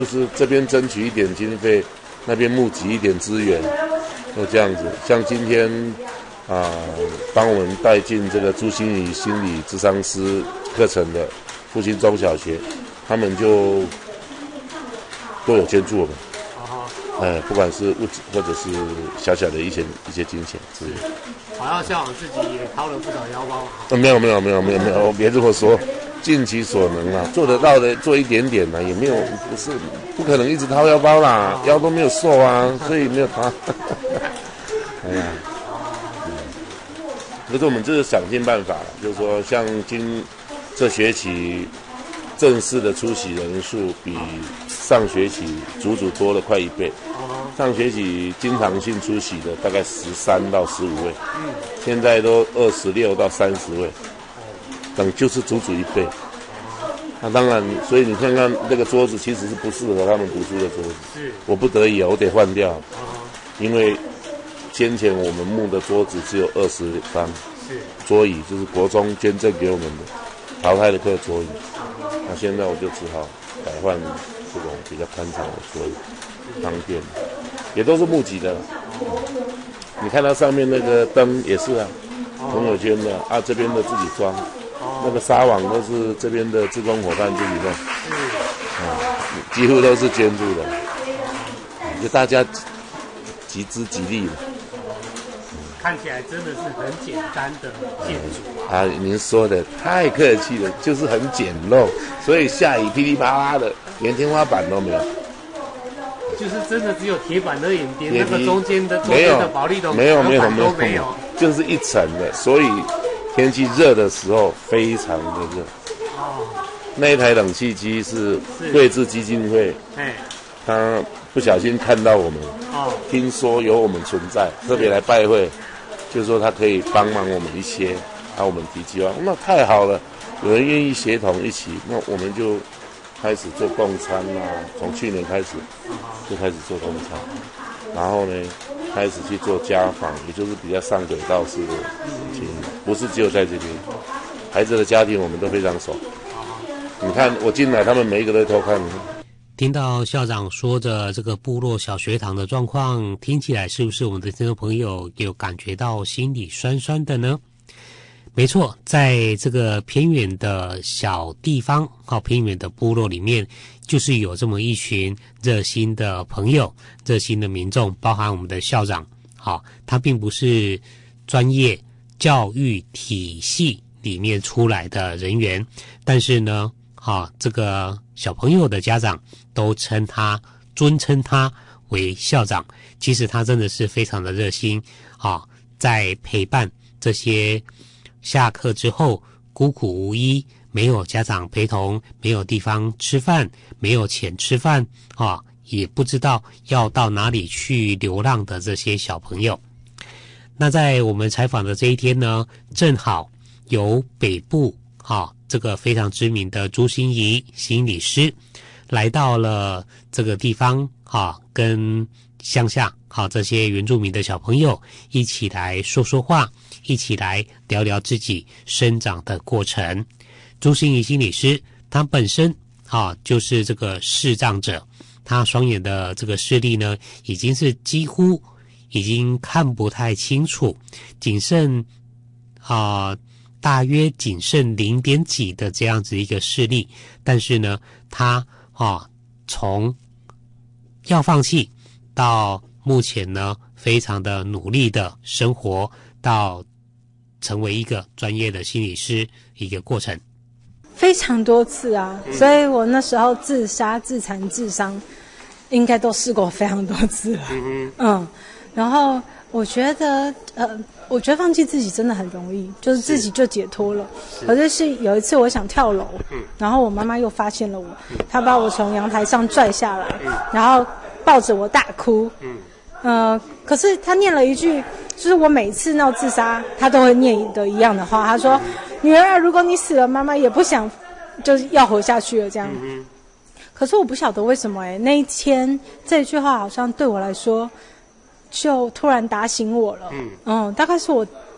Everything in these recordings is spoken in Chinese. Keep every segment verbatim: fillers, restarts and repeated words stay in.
就是这边争取一点经费，那边募集一点资源，就这样子。像今天啊、呃，帮我们带进这个朱心怡心理咨商师课程的复兴中小学，他们就都有捐助我们。呃，不管是物质或者是小小的一些一些金钱之类的。 好像校长自己也掏了不少腰包。 呃，没有没有没有没有没有，别这么说，尽其所能啦，做得到的做一点点啦，也没有不是不可能一直掏腰包啦，腰都没有瘦啊，所以没有掏。哎呀，嗯，可是我们就是想尽办法，就是说像今这学期正式的出席人数比上学期足足多了快一倍。上学期经常性出席的大概十三到十五位，现在都二十六到三十位，等就是足足一倍。那、啊、当然，所以你看看这个桌子其实是不适合他们读书的桌子，我不得已我得换掉，因为先前我们木的桌子只有二十张桌椅，就是国中捐赠给我们的淘汰的课桌椅，那现在我就只好改换这种比较宽敞的桌椅，方便。也都是募集的，你看它上面那个灯也是啊，朋友圈的啊，这边的自己装，那个纱网都是这边的志工伙伴自己弄，啊，几乎都是捐助的，就大家集资集力嘛。 看起来真的是很简单的建筑啊！您说的太客气了，就是很简陋，所以下雨噼里啪啦的，连天花板都没有。 就是真的只有铁板而已，连那个中间的中间的保利龙没有没有都没有， 就是一层的，所以天气热的时候非常的热。哦，那一台冷气机是贵志基金会，哎，他不小心看到我们，哦，听说有我们存在，特别来拜会，就说他可以帮忙我们一些，啊，我们提计划，那太好了，有人愿意协同一起，那我们就开始做共餐啊，从去年开始就开始做共餐，然后呢，开始去做家访，也就是比较上轨道式的经营，不是只有在这边，孩子的家庭我们都非常熟。你看我进来，他们每一个都偷看。 听到校长说着这个部落小学堂的状况，听起来是不是我们的听众朋友有感觉到心里酸酸的呢？没错，在这个偏远的小地方，好偏远的部落里面，就是有这么一群热心的朋友、热心的民众，包含我们的校长。好，他并不是专业教育体系里面出来的人员，但是呢，好这个小朋友的家长都称他、尊称他为校长。其实他真的是非常的热心啊，在陪伴这些下课之后孤苦无依，没有家长陪同，没有地方吃饭，没有钱吃饭啊，也不知道要到哪里去流浪的这些小朋友。那在我们采访的这一天呢，正好由北部啊这个非常知名的朱心怡心理师来到了这个地方啊，跟乡下好这些原住民的小朋友一起来说说话，一起来聊聊自己生长的过程。朱心怡心理师他本身啊就是这个视障者，他双眼的这个视力呢已经是几乎已经看不太清楚，仅剩啊大约仅剩零点几的这样子一个视力，但是呢他啊从要放弃到目前呢非常的努力的生活，到成为一个专业的心理师一个过程。 非常多次啊，所以我那时候自杀、自残、自伤应该都试过非常多次了。嗯, 嗯然后我觉得呃我觉得放弃自己真的很容易，就是自己就解脱了。可是是有一次我想跳楼，然后我妈妈又发现了我，她把我从阳台上拽下来，然后抱着我大哭。呃可是她念了一句，就是我每次闹自杀她都会念的一样的话，她说女儿，如果你死了，妈妈也不想就是要活下去了这样。可是我不晓得为什么欸，那一天这句话好像对我来说就突然打醒我了。嗯，大概是我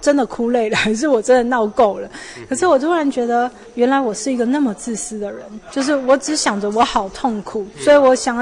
真的哭累了，还是我真的闹够了？可是我突然觉得，原来我是一个那么自私的人，就是我只想着我好痛苦，所以我想